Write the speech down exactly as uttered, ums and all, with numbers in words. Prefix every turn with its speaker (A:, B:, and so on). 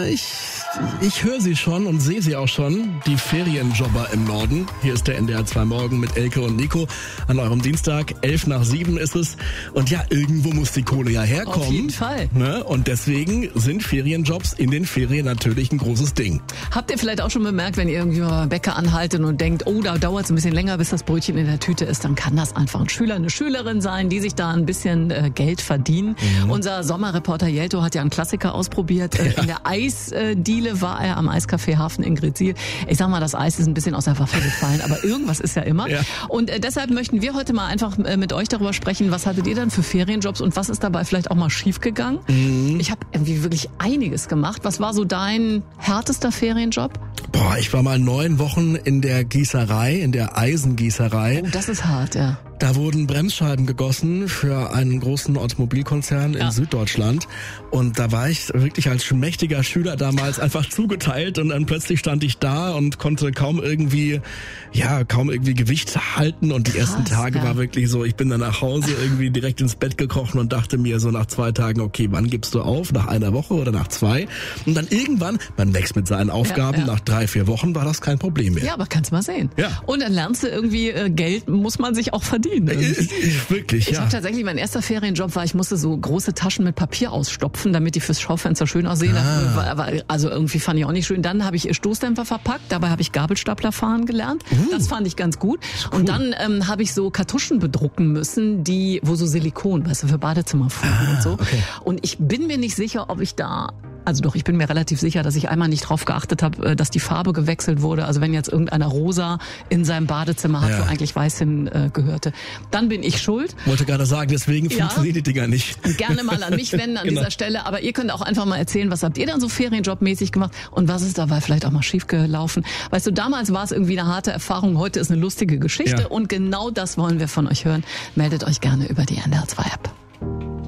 A: Ja, ich, ich höre sie schon und sehe sie auch schon. Die Ferienjobber im Norden. Hier ist der N D R zwei Morgen mit Elke und Nico an eurem Dienstag. Elf nach sieben ist es. Und ja, irgendwo muss die Kohle ja herkommen.
B: Auf jeden Fall.
A: Ne? Und deswegen sind Ferienjobs in den Ferien natürlich ein großes Ding.
B: Habt ihr vielleicht auch schon bemerkt, wenn ihr irgendwie mal Bäcker anhaltet und denkt, oh, da dauert es ein bisschen länger, bis das Brötchen in der Tüte ist, dann kann das einfach ein Schüler, eine Schülerin sein, die sich da ein bisschen äh, Geld verdienen. Mhm. Unser Sommerreporter Jelto hat ja einen Klassiker ausprobiert. Äh, ja. In der Eisdiele war er am Eiscafé Hafen in Gretzil. Ich sag mal, das Eis ist ein bisschen aus der Waffe gefallen, aber irgendwas ist ja immer. Ja. Und äh, deshalb möchten wir heute mal einfach äh, mit euch darüber sprechen, was hattet ihr dann für Ferienjobs und was ist dabei vielleicht auch mal schiefgegangen? Mhm. Ich habe irgendwie wirklich einiges gemacht. Was war so dein härtester Ferienjob?
A: Boah, ich war mal neun Wochen in der Gießerei, in der Eisengießerei.
B: Oh, das ist hart, ja.
A: Da wurden Bremsscheiben gegossen für einen großen Automobilkonzern ja. in Süddeutschland. Und da war ich wirklich als schmächtiger Schüler damals einfach zugeteilt und dann plötzlich stand ich da und konnte kaum irgendwie, ja, kaum irgendwie Gewicht halten. Und die Krass, ersten Tage ja. war wirklich so, ich bin dann nach Hause irgendwie direkt ins Bett gekrochen und dachte mir so nach zwei Tagen, okay, wann gibst du auf? Nach einer Woche oder nach zwei? Und dann irgendwann, man wächst mit seinen Aufgaben, ja, ja. nach drei, vier Wochen war das kein Problem mehr.
B: Ja, aber kannst mal sehen.
A: Ja.
B: Und dann lernst du irgendwie, äh, Geld muss man sich auch verdienen.
A: Wirklich,
B: ich
A: ja.
B: habe tatsächlich, mein erster Ferienjob war, ich musste so große Taschen mit Papier ausstopfen, damit die fürs Schaufenster schön aussehen. Ah. Also irgendwie fand ich auch nicht schön. Dann habe ich Stoßdämpfer verpackt, dabei habe ich Gabelstapler fahren gelernt. Uh. Das fand ich ganz gut. Cool. Und dann ähm, habe ich so Kartuschen bedrucken müssen, die, wo so Silikon, weißt du, für Badezimmerfugen ah, und so. Okay. Und ich bin mir nicht sicher, ob ich da... Also doch, ich bin mir relativ sicher, dass ich einmal nicht drauf geachtet habe, dass die Farbe gewechselt wurde. Also wenn jetzt irgendeiner rosa in seinem Badezimmer hat, ja. wo eigentlich weiß hin äh, gehörte, dann bin ich schuld.
A: Wollte gerade sagen, deswegen ja. funktionieren die Dinger nicht.
B: Gerne mal an mich wenden an genau. dieser Stelle. Aber ihr könnt auch einfach mal erzählen, was habt ihr dann so ferienjobmäßig gemacht und was ist dabei vielleicht auch mal schief gelaufen. Weißt du, damals war es irgendwie eine harte Erfahrung, heute ist eine lustige Geschichte ja. und genau das wollen wir von euch hören. Meldet euch gerne über die N D R zwei App.